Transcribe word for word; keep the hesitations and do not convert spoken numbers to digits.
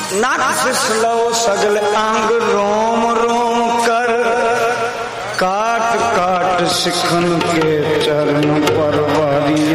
नाथ लो सगल अंग रोम रोम कर, काट काट सिखन के चरण पर वारी।